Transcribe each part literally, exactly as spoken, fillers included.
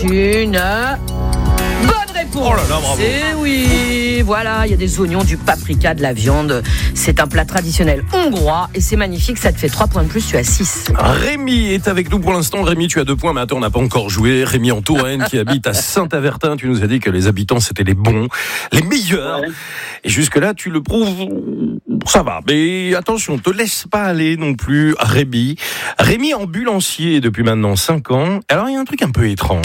une bonne réponse. Oh là là, bravo. C'est oui, voilà, il y a des oignons, du paprika, de la viande. C'est un plat traditionnel hongrois et c'est magnifique, ça te fait trois points de plus, tu as six. Rémi est avec nous pour l'instant. Rémi, tu as deux points, mais attends, on n'a pas encore joué. Rémi en Touraine, qui habite à Saint-Avertin. Tu nous as dit que les habitants, c'était les bons, les meilleurs. Ouais. Et jusque-là, tu le prouves, ça va. Mais attention, te laisse pas aller non plus, Rémi. Rémi, ambulancier depuis maintenant cinq ans. Alors, il y a un truc un peu étrange.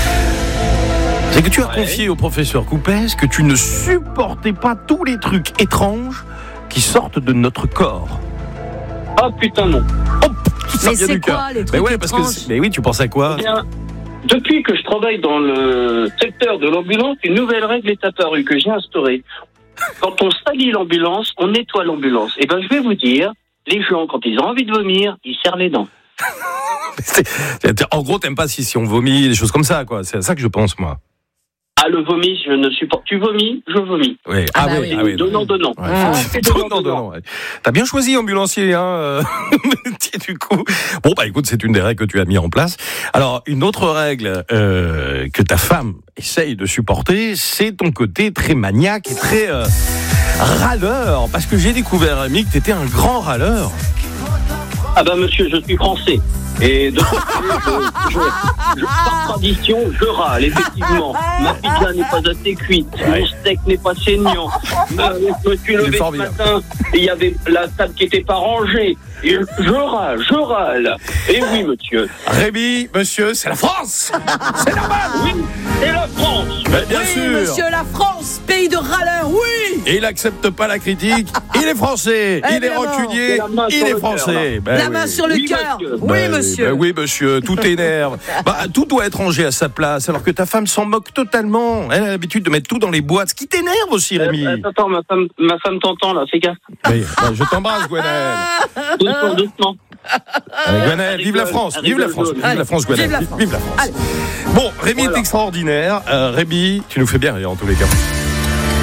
C'est que tu as ouais. confié au professeur Coupès que tu ne supportais pas tous les trucs étranges qui sortent de notre corps. Ah putain non. Oh, ça mais vient c'est du quoi cœur. les trucs mais ouais, étranges parce que Mais oui, tu penses à quoi? Eh bien, depuis que je travaille dans le secteur de l'ambulance, une nouvelle règle est apparue que j'ai instaurée. Quand on salit l'ambulance, on nettoie l'ambulance. Et ben je vais vous dire, les gens, quand ils ont envie de vomir, ils serrent les dents. c'est, c'est, en gros, t'aimes pas si, si on vomit, des choses comme ça, quoi. C'est à ça que je pense, moi. Ah, le vomi, je ne supporte. Tu vomis, je vomis. Oui. Ah, Ah, bah oui. oui. Ah oui. Donnant, donnant. Ouais. Ah, c'est donnant, donnant. donnant. Ouais. T'as bien choisi, ambulancier, hein. Euh... du coup. Bon, bah, écoute, c'est une des règles que tu as mis en place. Alors, une autre règle euh, que ta femme essaye de supporter, c'est ton côté très maniaque et très euh, râleur. Parce que j'ai découvert, Rémi, que t'étais un grand râleur. Ah bah monsieur, je suis français. Et de je, je, je, par tradition, je râle, effectivement. Ma pizza n'est pas assez cuite, ouais. Mon steak n'est pas saignant. Je me suis levé ce matin et il y avait la table qui n'était pas rangée. Et je râle, je râle. Et oui, monsieur. Rémi, monsieur, c'est la France. C'est normal. Oui, c'est la France. Mais bien oui, sûr. monsieur, la France, pays de râleurs, oui. Et il n'accepte pas la critique. Il est français. Eh il est rancunier. Il est français. Ben la main oui. sur le oui, cœur. monsieur. Oui, Ben, monsieur. Ben oui, monsieur. Tout t'énerve. Bah, tout doit être rangé à sa place. Alors que ta femme s'en moque totalement. Elle a l'habitude de mettre tout dans les boîtes. Ce qui t'énerve aussi, Rémi. Euh, attends, ma femme, ma femme t'entend là. Fais gaffe. Oui, bah, je t'embrasse, Gwenaël. Doucement, doucement. Allez, Gwenaël, vive la France, vive la France, vive la France, Gwenaël, vive la France. Bon, Rémi est extraordinaire. Euh, Rémi, tu nous fais bien rire en tous les cas.